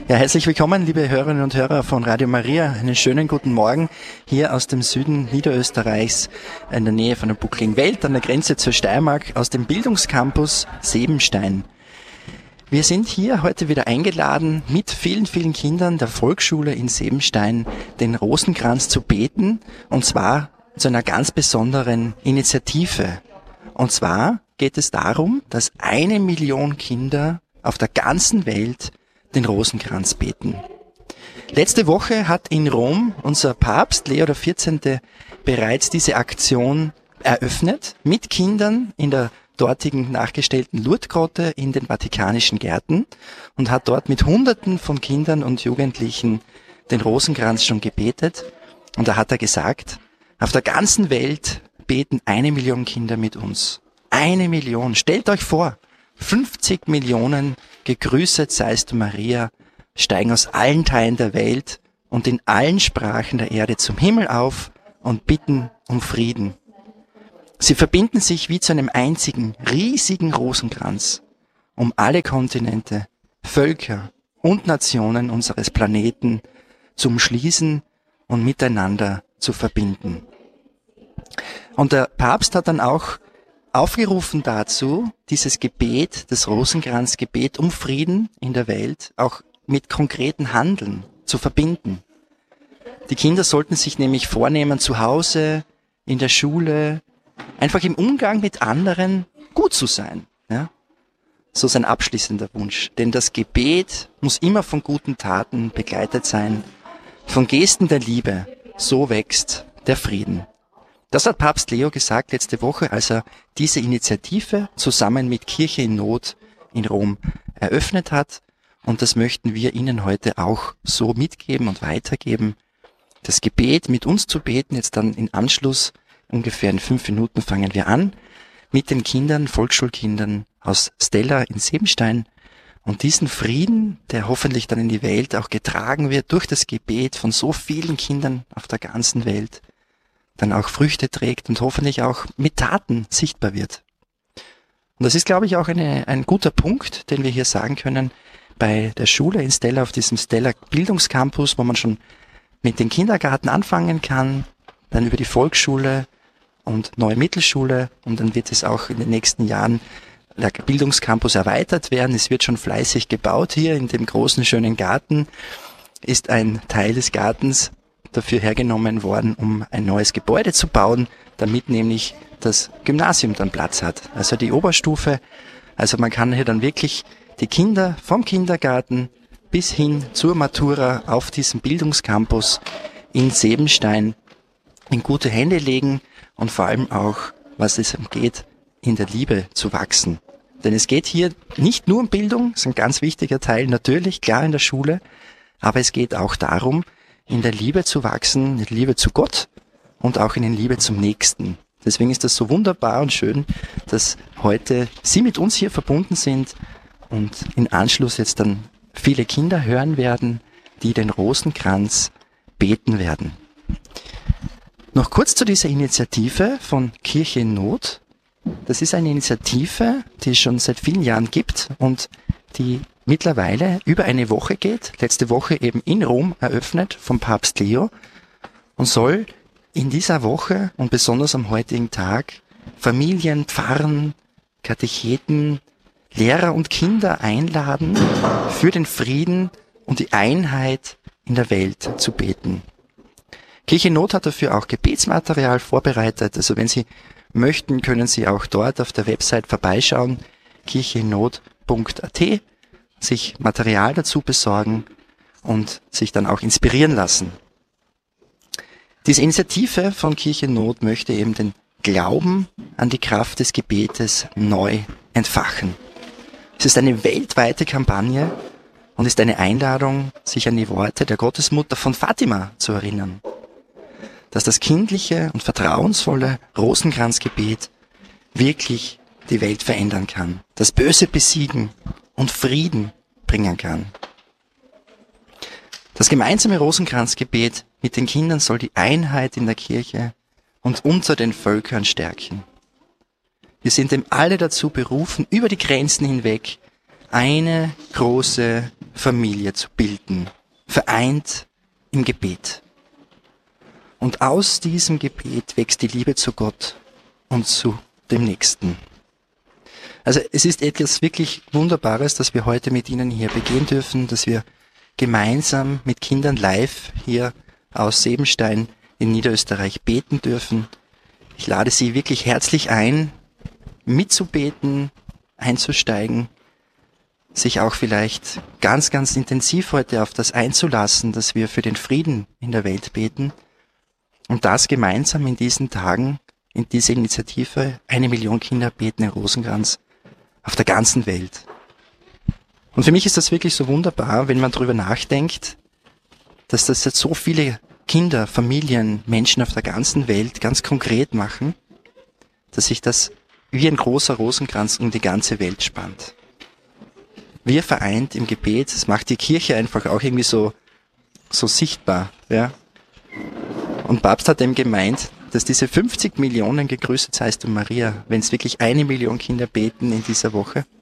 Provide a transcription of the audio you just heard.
Ja, herzlich willkommen, liebe Hörerinnen und Hörer von Radio Maria. Einen schönen guten Morgen hier aus dem Süden Niederösterreichs, in der Nähe von der Buckling Welt, an der Grenze zur Steiermark, aus dem Bildungscampus Sebenstein. Wir sind hier heute wieder eingeladen, mit vielen, vielen Kindern der Volksschule in Sebenstein den Rosenkranz zu beten, und zwar zu einer ganz besonderen Initiative. Und zwar geht es darum, dass 1 Million Kinder auf der ganzen Welt den Rosenkranz beten. Letzte Woche hat in Rom unser Papst Leo XIV. Bereits diese Aktion eröffnet, mit Kindern in der dortigen nachgestellten Lourdesgrotte in den Vatikanischen Gärten, und hat dort mit Hunderten von Kindern und Jugendlichen den Rosenkranz schon gebetet. Und da hat er gesagt, auf der ganzen Welt beten 1 Million Kinder mit uns. 1 Million. Stellt euch vor, 50 Millionen gegrüßet seist du, Maria, steigen aus allen Teilen der Welt und in allen Sprachen der Erde zum Himmel auf und bitten um Frieden. Sie verbinden sich wie zu einem einzigen, riesigen Rosenkranz, um alle Kontinente, Völker und Nationen unseres Planeten zu umschließen und miteinander zu verbinden. Und der Papst hat dann auch aufgerufen dazu, dieses Gebet, das Rosenkranzgebet um Frieden in der Welt, auch mit konkreten Handeln zu verbinden. Die Kinder sollten sich nämlich vornehmen, zu Hause, in der Schule, einfach im Umgang mit anderen gut zu sein. Ja? So sein abschließender Wunsch. Denn das Gebet muss immer von guten Taten begleitet sein, von Gesten der Liebe. So wächst der Frieden. Das hat Papst Leo gesagt letzte Woche, als er diese Initiative zusammen mit Kirche in Not in Rom eröffnet hat. Und das möchten wir Ihnen heute auch so mitgeben und weitergeben. Das Gebet mit uns zu beten, jetzt dann in Anschluss, ungefähr in 5 Minuten fangen wir an, mit den Kindern, Volksschulkindern aus Stella in Sebenstein. Und diesen Frieden, der hoffentlich dann in die Welt auch getragen wird durch das Gebet von so vielen Kindern auf der ganzen Welt, dann auch Früchte trägt und hoffentlich auch mit Taten sichtbar wird. Und das ist, glaube ich, auch ein guter Punkt, den wir hier sagen können, bei der Schule in Stella, auf diesem Stella Bildungscampus, wo man schon mit dem Kindergarten anfangen kann, dann über die Volksschule und neue Mittelschule, und dann wird es auch in den nächsten Jahren der Bildungscampus erweitert werden. Es wird schon fleißig gebaut hier in dem großen, schönen Garten, ist ein Teil des Gartens dafür hergenommen worden, um ein neues Gebäude zu bauen, damit nämlich das Gymnasium dann Platz hat. Also die Oberstufe, also man kann hier dann wirklich die Kinder vom Kindergarten bis hin zur Matura auf diesem Bildungscampus in Sebenstein in gute Hände legen und vor allem auch, was es geht, in der Liebe zu wachsen. Denn es geht hier nicht nur um Bildung, das ist ein ganz wichtiger Teil, natürlich, klar in der Schule, aber es geht auch darum, in der Liebe zu wachsen, in der Liebe zu Gott und auch in der Liebe zum Nächsten. Deswegen ist das so wunderbar und schön, dass heute Sie mit uns hier verbunden sind und in Anschluss jetzt dann viele Kinder hören werden, die den Rosenkranz beten werden. Noch kurz zu dieser Initiative von Kirche in Not. Das ist eine Initiative, die es schon seit vielen Jahren gibt und die mittlerweile über eine Woche geht, letzte Woche eben in Rom eröffnet vom Papst Leo, und soll in dieser Woche und besonders am heutigen Tag Familien, Pfarren, Katecheten, Lehrer und Kinder einladen, für den Frieden und die Einheit in der Welt zu beten. Kirche in Not hat dafür auch Gebetsmaterial vorbereitet, also wenn Sie möchten, können Sie auch dort auf der Website vorbeischauen, kircheinnot.at, sich Material dazu besorgen und sich dann auch inspirieren lassen. Diese Initiative von Kirche in Not möchte eben den Glauben an die Kraft des Gebetes neu entfachen. Es ist eine weltweite Kampagne und ist eine Einladung, sich an die Worte der Gottesmutter von Fatima zu erinnern, dass das kindliche und vertrauensvolle Rosenkranzgebet wirklich die Welt verändern kann, das Böse besiegen und Frieden bringen kann. Das gemeinsame Rosenkranzgebet mit den Kindern soll die Einheit in der Kirche und unter den Völkern stärken. Wir sind alle dazu berufen, über die Grenzen hinweg eine große Familie zu bilden, vereint im Gebet. Und aus diesem Gebet wächst die Liebe zu Gott und zu dem Nächsten. Also es ist etwas wirklich Wunderbares, dass wir heute mit Ihnen hier begehen dürfen, dass wir gemeinsam mit Kindern live hier aus Sebenstein in Niederösterreich beten dürfen. Ich lade Sie wirklich herzlich ein, mitzubeten, einzusteigen, sich auch vielleicht ganz, ganz intensiv heute auf das einzulassen, dass wir für den Frieden in der Welt beten und das gemeinsam in diesen Tagen, in dieser Initiative 1 Million Kinder beten in Rosenkranz auf der ganzen Welt. Und für mich ist das wirklich so wunderbar, wenn man darüber nachdenkt, dass das jetzt so viele Kinder, Familien, Menschen auf der ganzen Welt ganz konkret machen, dass sich das wie ein großer Rosenkranz um die ganze Welt spannt. Wir vereint im Gebet, das macht die Kirche einfach auch irgendwie so sichtbar, ja. Und Papst hat eben gemeint, dass diese 50 Millionen gegrüßet seist du Maria, wenn es wirklich 1 Million Kinder beten in dieser Woche,